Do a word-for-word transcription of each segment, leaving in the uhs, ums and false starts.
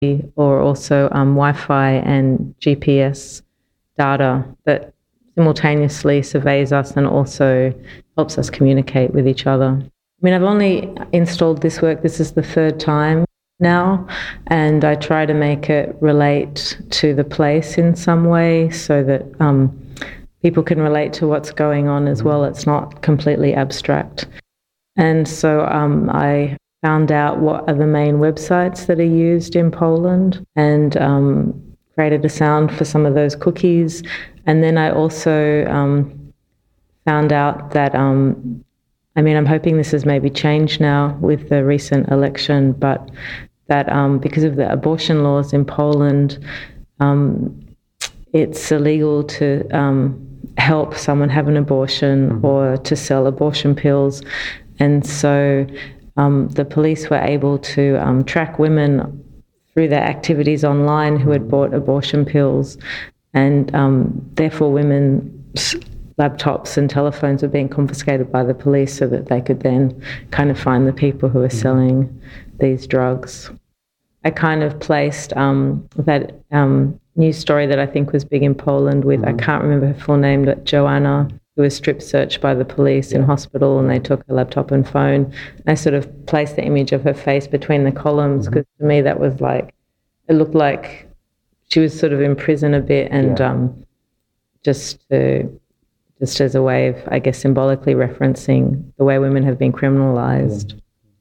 or also um, Wi-Fi and G P S data that simultaneously surveys us and also helps us communicate with each other. I mean, I've only installed this work, this is the third time now, and I try to make it relate to the place in some way so that um, people can relate to what's going on as well. It's not completely abstract. And so um, I found out what are the main websites that are used in Poland and um, created a sound for some of those cookies. And then I also um, found out that, um, I mean, I'm hoping this has maybe changed now with the recent election, but that um, because of the abortion laws in Poland, um, it's illegal to um, help someone have an abortion mm-hmm. or to sell abortion pills. And so um, the police were able to um, track women through their activities online who had bought abortion pills, and um, therefore women's laptops and telephones were being confiscated by the police so that they could then kind of find the people who were selling these drugs. I kind of placed um, that um, news story that I think was big in Poland with, mm-hmm. I can't remember her full name, but Joanna, who was strip searched by the police in hospital, and they took her laptop and phone. I sort of placed the image of her face between the columns because mm-hmm. to me that was like, it looked like she was sort of in prison a bit, and yeah. um, just to, just as a way of, I guess, symbolically referencing the way women have been criminalised. Yeah.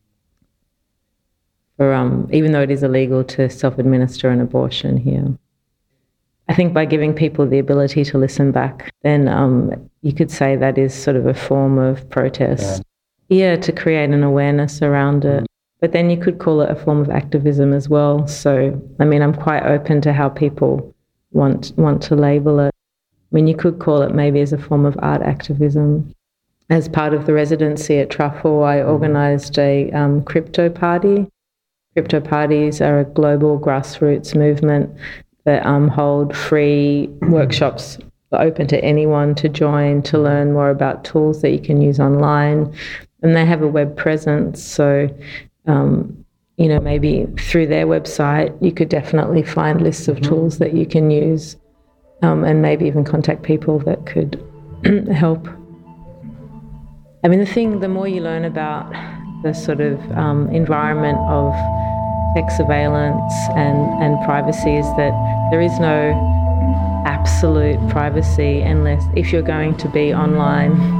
For, um, even though it is illegal to self-administer an abortion here. I think by giving people the ability to listen back, then um, you could say that is sort of a form of protest. Yeah, yeah, to create an awareness around it. But then you could call it a form of activism as well. So, I mean, I'm quite open to how people want want to label it. I mean, you could call it maybe as a form of art activism. As part of the residency at Truffle, I organised a um, crypto party. Crypto parties are a global grassroots movement that um, hold free workshops open to anyone to join, to learn more about tools that you can use online. And they have a web presence, so um, you know, maybe through their website you could definitely find lists of tools that you can use, um, and maybe even contact people that could help. I mean, the thing, the more you learn about the sort of um, environment of tech surveillance and, and privacy, is that there is no absolute privacy unless if you're going to be online